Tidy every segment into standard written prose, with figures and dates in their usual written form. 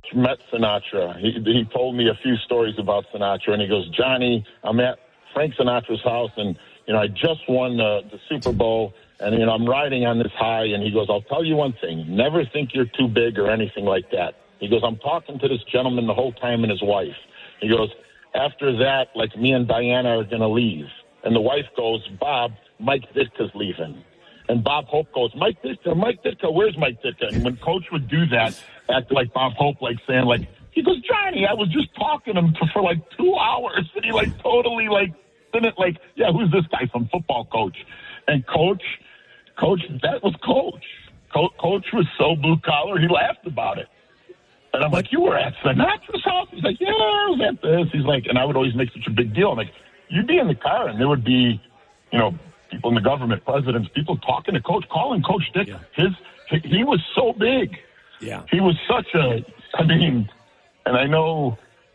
met Sinatra, he told me a few stories about Sinatra, and he goes, Johnny, I'm at Frank Sinatra's house, and, I just won the Super Bowl, and, I'm riding on this high, and he goes, I'll tell you one thing, never think you're too big or anything like that. He goes, I'm talking to this gentleman the whole time and his wife. He goes, after that, like me and Diana are going to leave. And the wife goes, Bob, Mike Ditka's leaving. And Bob Hope goes, Mike Ditka, where's Mike Ditka? And when Coach would do that, act like Bob Hope, like saying, like, he goes, Johnny, I was just talking to him for like 2 hours. And he totally didn't yeah, who's this guy, some football coach? And Coach, that was Coach. Coach was so blue collar, he laughed about it. And I'm like, you were at Sinatra's house? He's like, yeah, I was at this. He's like, and I would always make such a big deal. I'm like, you'd be in the car and there would be, people in the government, presidents, people talking to Coach, calling Coach Dick. Yeah. He was so big. Yeah. He was such and I know,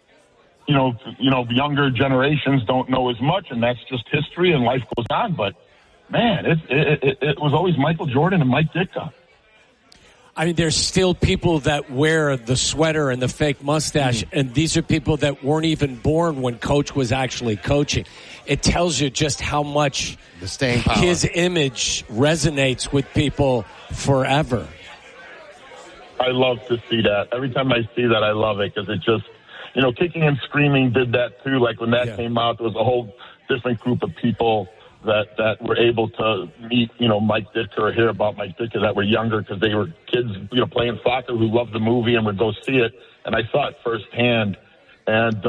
younger generations don't know as much, and that's just history and life goes on. But, man, it was always Michael Jordan and Mike Ditka. I mean, there's still people that wear the sweater and the fake mustache, and these are people that weren't even born when Coach was actually coaching. It tells you just how much the staying power. His image resonates with people forever. I love to see that. Every time I see that, I love it because it just, Kicking and Screaming did that too. Like when that came out, there was a whole different group of people that were able to meet, Mike Ditka or hear about Mike Ditka that were younger because they were kids, playing soccer who loved the movie and would go see it. And I saw it firsthand. And,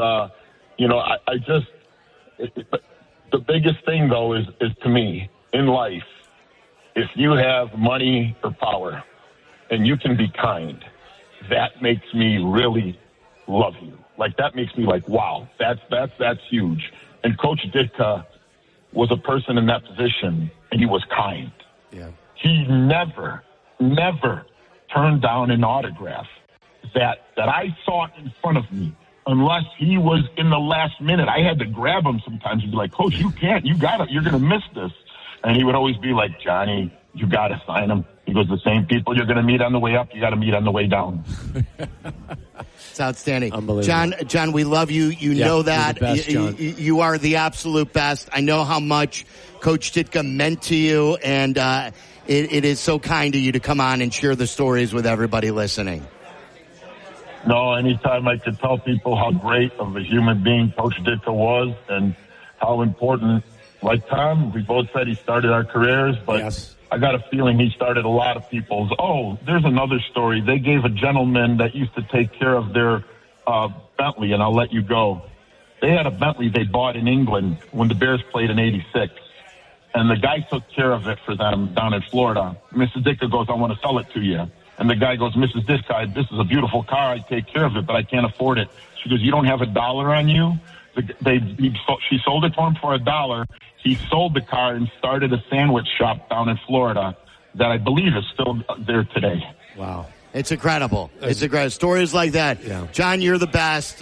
I just, the biggest thing though is to me in life, if you have money or power and you can be kind, that makes me really love you. Like that makes me like, wow, that's huge. And Coach Ditka was a person in that position, and he was kind. Yeah. He never turned down an autograph that I saw in front of me, unless he was in the last minute. I had to grab him sometimes and be like, Coach, you can't, you're going to miss this. And he would always be like, Johnny, you got to sign him. He goes, the same people you're going to meet on the way up, you got to meet on the way down. It's outstanding. Unbelievable. John, we love you. You know that. You're the best, John. You are the absolute best. I know how much Coach Ditka meant to you, and it is so kind of you to come on and share the stories with everybody listening. No, anytime I could tell people how great of a human being Coach Ditka was and how important, like Tom, we both said he started our careers, but yes. I got a feeling he started a lot of people's. Oh, there's another story. They gave a gentleman that used to take care of their Bentley, and I'll let you go. They had a Bentley they bought in England when the Bears played in '86, and the guy took care of it for them down in Florida. Mrs. Ditka goes, I want to sell it to you. And the guy goes, Mrs. Ditka, this is a beautiful car. I take care of it, but I can't afford it. She goes, you don't have $1 on you? She sold it to him for $1. He sold the car and started a sandwich shop down in Florida that I believe is still there today. Wow. It's incredible. It's incredible. Stories like that. Yeah. John, you're the best.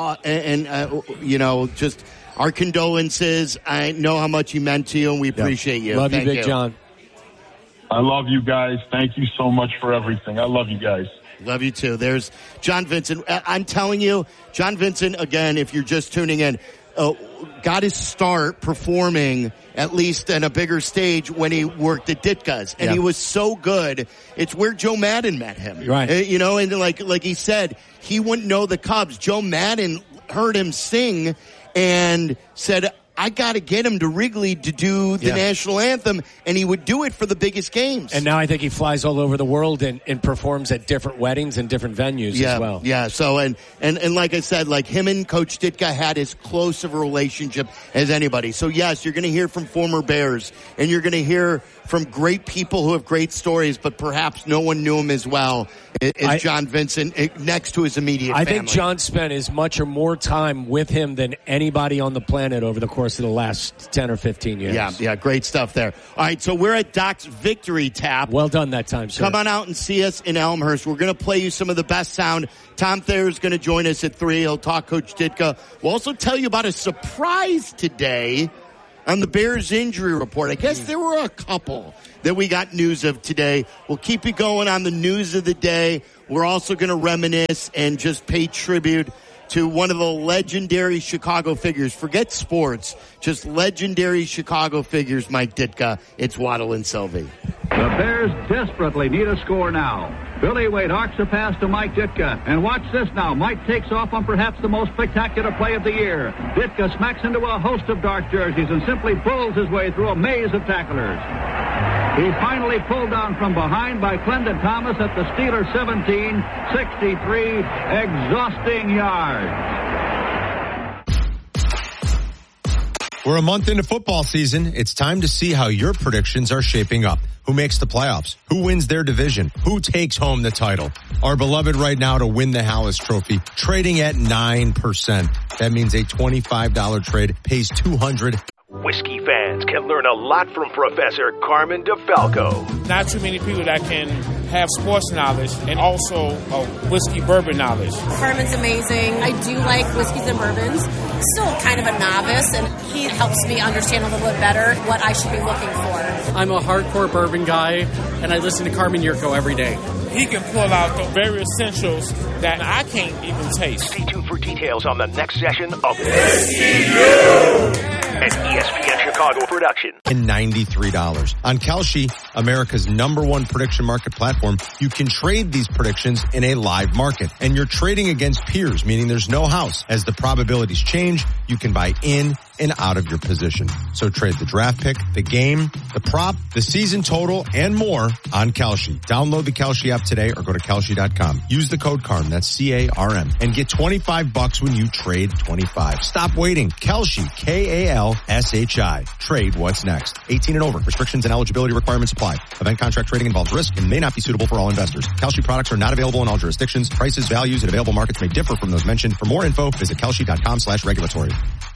Just our condolences. I know how much you meant to you, and we appreciate you. Love you, Big John. I love you guys. Thank you so much for everything. I love you guys. Love you too. There's John Vincent. I'm telling you, John Vincent, again, if you're just tuning in, got his start performing at least on a bigger stage when he worked at Ditka's. And he was so good. It's where Joe Madden met him. Right. And like he said, he wouldn't know the Cubs. Joe Madden heard him sing and said, I got to get him to Wrigley to do the national anthem, and he would do it for the biggest games. And now I think he flies all over the world and performs at different weddings and different venues as well. Yeah, so, and like I said, like him and Coach Ditka had as close of a relationship as anybody. So, yes, you're going to hear from former Bears, and you're going to hear from great people who have great stories, but perhaps no one knew him as well as John Vincent next to his immediate family. I think John spent as much or more time with him than anybody on the planet over the course of the last 10 or 15 years. Yeah, great stuff there. All right, so we're at Doc's Victory Tap. Well done that time, sir. Come on out and see us in Elmhurst. We're going to play you some of the best sound. Tom Thayer is going to join us at 3. He'll talk Coach Ditka. We'll also tell you about a surprise today on the Bears injury report. I guess there were a couple that we got news of today. We'll keep you going on the news of the day. we're also going to reminisce and just pay tribute to one of the legendary Chicago figures. Forget sports, just legendary Chicago figures, Mike Ditka. It's Waddle and Sylvie. The Bears desperately need a score now. Billy Wade arcs a pass to Mike Ditka. And watch this now. Mike takes off on perhaps the most spectacular play of the year. Ditka smacks into a host of dark jerseys and simply bulls his way through a maze of tacklers. He finally pulled down from behind by Clendon Thomas at the Steelers 17, 63, exhausting yards. We're a month into football season. It's time to see how your predictions are shaping up. Who makes the playoffs? Who wins their division? Who takes home the title? Our beloved right now to win the Hallis Trophy, trading at 9%. That means a $25 trade pays $200. Whiskey fans can learn a lot from Professor Carmen DeFalco. Not too many people that can have sports knowledge and also whiskey bourbon knowledge. Carmen's amazing. I do like whiskeys and bourbons. Still kind of a novice, and he helps me understand a little bit better what I should be looking for. I'm a hardcore bourbon guy, and I listen to Carmen Yurko every day. He can pull out the very essentials that I can't even taste. Stay tuned for details on the next session of Whiskey U, an ESPN Chicago production. And $93. On Kalshi, America's #1 prediction market platform, you can trade these predictions in a live market. And you're trading against peers, meaning there's no house. As the probabilities change, you can buy in and out of your position. So trade the draft pick, the game, the prop, the season total, and more on Kalshi. Download the Kalshi app today or go to Kalshi.com. Use the code CARM, that's C-A-R-M, and get $25 when you trade 25. Stop waiting. Kalshi, K-A-L-S-H-I. Trade what's next. 18 and over. Restrictions and eligibility requirements apply. Event contract trading involves risk and may not be suitable for all investors. Kalshi products are not available in all jurisdictions. Prices, values, and available markets may differ from those mentioned. For more info, visit Kalshi.com/regulatory.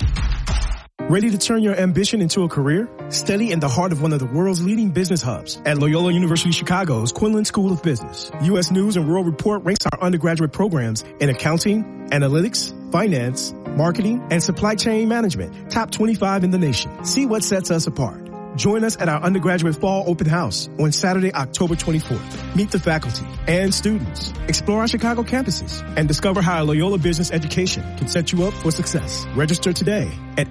Ready to turn your ambition into a career? Study in the heart of one of the world's leading business hubs at Loyola University Chicago's Quinlan School of Business. U.S. News and World Report ranks our undergraduate programs in accounting, analytics, finance, marketing, and supply chain management top 25 in the nation. See what sets us apart. Join us at our undergraduate fall open house on Saturday, October 24th. Meet the faculty and students, explore our Chicago campuses, and discover how Loyola Business Education can set you up for success. Register today at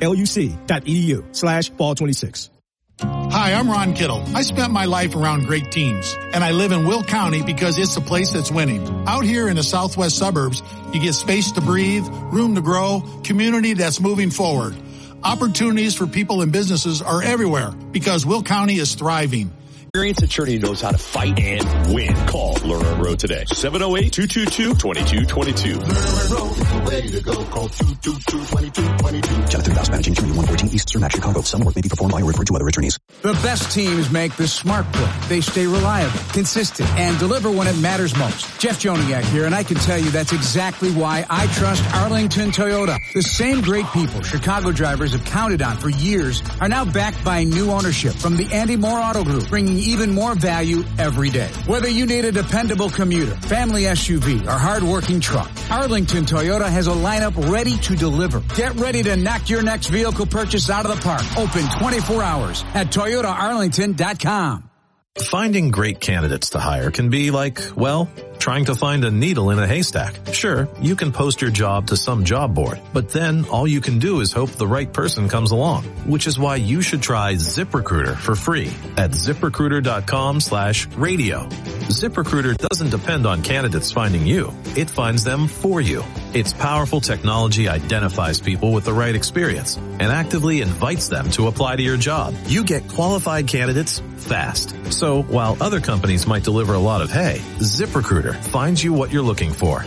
luc.edu/fall26. Hi, I'm Ron Kittle. I spent my life around great teams, and I live in Will County because it's a place that's winning. Out here in the southwest suburbs, you get space to breathe, room to grow, community that's moving forward. Opportunities for people and businesses are everywhere because Will County is thriving. Experienced attorney knows how to fight and win. Call Lerner and Rowe today. 708-222-2222. Lerner and Rowe, ready to go. Call 222-2222. Chapter 3000 Managing 2114 East Cermak, Chicago. Some work may be performed by or referred to other attorneys. The best teams make the smart play. They stay reliable, consistent, and deliver when it matters most. Jeff Joniak here, and I can tell you that's exactly why I trust Arlington Toyota. The same great people Chicago drivers have counted on for years are now backed by new ownership from the Andy Moore Auto Group, bringing even more value every day. Whether you need a dependable commuter, family SUV, or hard-working truck, Arlington Toyota has a lineup ready to deliver. Get ready to knock your next vehicle purchase out of the park. Open 24 hours at ToyotaArlington.com. Finding great candidates to hire can be like, well, trying to find a needle in a haystack. Sure, you can post your job to some job board, but then all you can do is hope the right person comes along, which is why you should try ZipRecruiter for free at ZipRecruiter.com/radio. ZipRecruiter doesn't depend on candidates finding you. It finds them for you. Its powerful technology identifies people with the right experience and actively invites them to apply to your job. You get qualified candidates fast. So while other companies might deliver a lot of hay, ZipRecruiter finds you what you're looking for.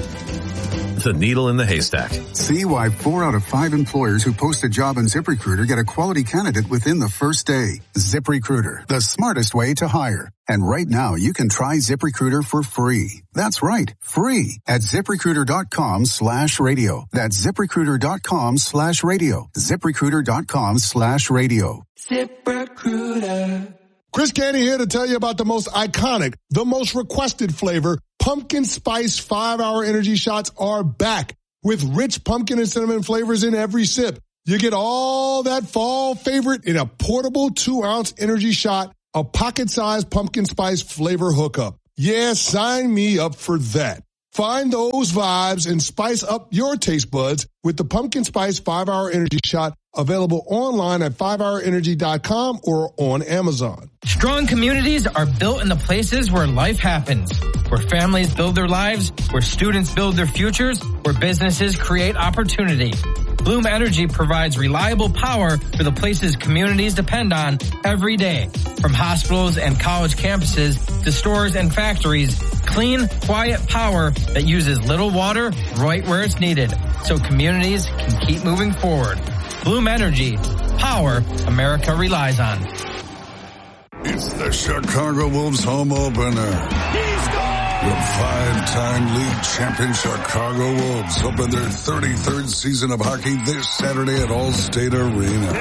The needle in the haystack. See why 4 out of 5 employers who post a job on ZipRecruiter get a quality candidate within the first day. ZipRecruiter, the smartest way to hire. And right now you can try ZipRecruiter for free. That's right, free at ZipRecruiter.com/radio. That's ZipRecruiter.com/radio. ZipRecruiter.com/radio. ZipRecruiter. Chris Candy here to tell you about the most iconic, the most requested flavor. Pumpkin Spice 5-Hour Energy Shots are back with rich pumpkin and cinnamon flavors in every sip. You get all that fall favorite in a portable 2-ounce energy shot, a pocket-sized pumpkin spice flavor hookup. Yeah, sign me up for that. Find those vibes and spice up your taste buds with the Pumpkin Spice 5-Hour Energy Shot, available online at 5hourenergy.com or on Amazon. Strong communities are built in the places where life happens, where families build their lives, where students build their futures, where businesses create opportunity. Bloom Energy provides reliable power for the places communities depend on every day. From hospitals and college campuses to stores and factories, clean, quiet power that uses little water right where it's needed, so communities can keep moving forward. Bloom Energy, power America relies on. It's the Chicago Wolves home opener. The 5-time league champion Chicago Wolves open their 33rd season of hockey this Saturday at Allstate Arena.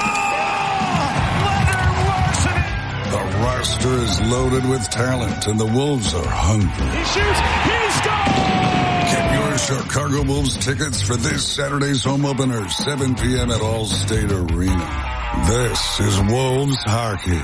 The roster is loaded with talent, and the Wolves are hungry. He shoots. He scores! Get your Chicago Wolves tickets for this Saturday's home opener, 7 p.m. at Allstate Arena. This is Wolves hockey.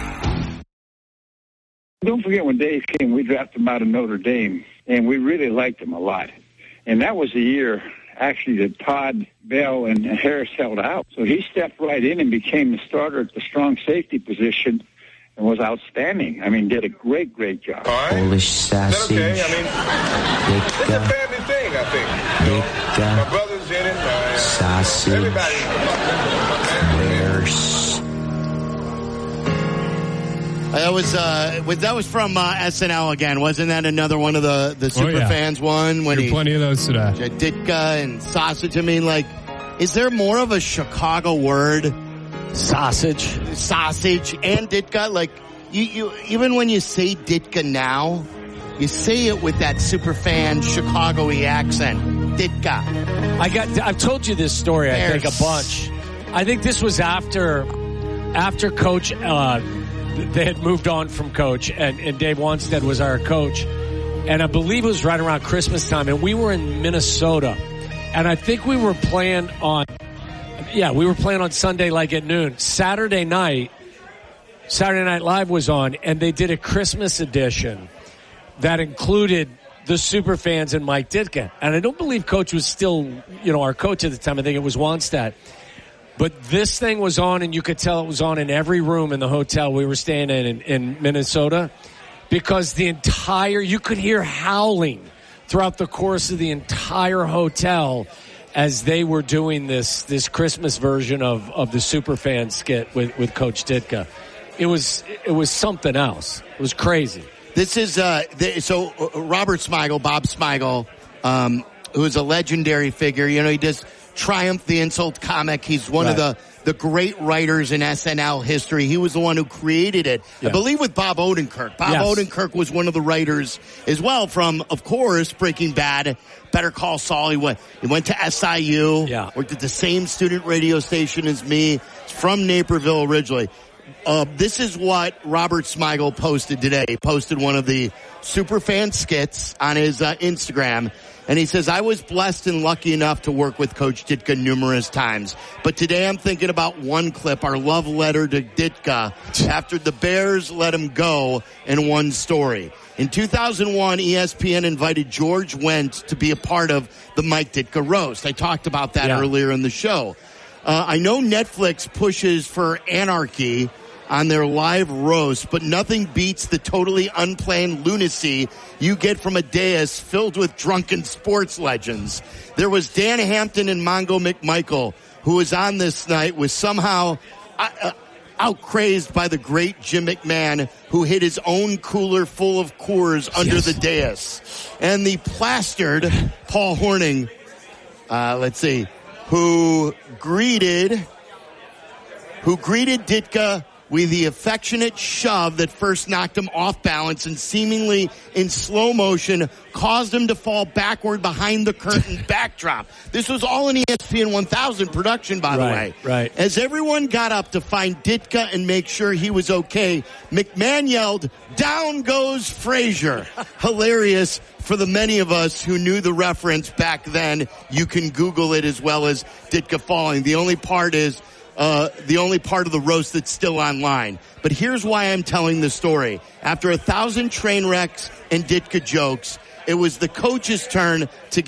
Don't forget when Dave came, we drafted him out of Notre Dame, and we really liked him a lot. And that was the year, actually, that Todd, Bell, and Harris held out. So he stepped right in and became the starter at the strong safety position and was outstanding. I mean, did a great, great job. Polish sausage. Okay? I mean, it's a family thing, I think. My brother's in it. Sausage. Everybody. That was from SNL again. Wasn't that another one of the super fans one? When plenty of those today. Ditka and sausage. I mean, like, is there more of a Chicago word? Sausage and Ditka. Like, you even when you say Ditka now, you say it with that super fan Chicago-y accent. Ditka. I've told you this story, I think, a bunch. I think this was after Coach, they had moved on from Coach, and Dave Wanstead was our coach. And I believe it was right around Christmas time, and we were in Minnesota. And I think we were playing on Sunday, like at noon. Saturday Night Live was on, and they did a Christmas edition that included the Superfans and Mike Ditka. And I don't believe Coach was still, our coach at the time. I think it was Wanstead. But this thing was on, and you could tell it was on in every room in the hotel we were staying in Minnesota, because you could hear howling throughout the course of the entire hotel as they were doing this Christmas version of the Superfan skit with Coach Ditka. It was something else. It was crazy. This is Robert Smigel, Bob Smigel, who is a legendary figure. He does Triumph the Insult comic. He's one of the great writers in SNL history. He was the one who created it, I believe, with Bob Odenkirk. Odenkirk was one of the writers as well from, of course, Breaking Bad, Better Call Saul. He went to SIU, worked at the same student radio station as me. He's from Naperville originally. This is what Robert Smigel posted today. He posted one of the Superfan skits on his Instagram. And he says, I was blessed and lucky enough to work with Coach Ditka numerous times. But today I'm thinking about one clip, our love letter to Ditka after the Bears let him go, and one story. In 2001, ESPN invited George Wendt to be a part of the Mike Ditka roast. I talked about that earlier in the show. I know Netflix pushes for anarchy on their live roast, but nothing beats the totally unplanned lunacy you get from a dais filled with drunken sports legends. There was Dan Hampton and Mongo McMichael, who was on this night, was somehow out crazed by the great Jim McMahon, who hid his own cooler full of Coors under the dais. And the plastered Paul Hornung, who greeted Ditka with the affectionate shove that first knocked him off balance and seemingly in slow motion caused him to fall backward behind the curtain backdrop. This was all an ESPN 1000 production, by the way. Right. As everyone got up to find Ditka and make sure he was okay, McMahon yelled, "Down goes Frazier." Hilarious for the many of us who knew the reference back then. You can Google it as well as Ditka falling. The only part is, the only part of the roast that's still online. But here's why I'm telling the story. After 1,000 train wrecks and Ditka jokes, it was the coach's turn to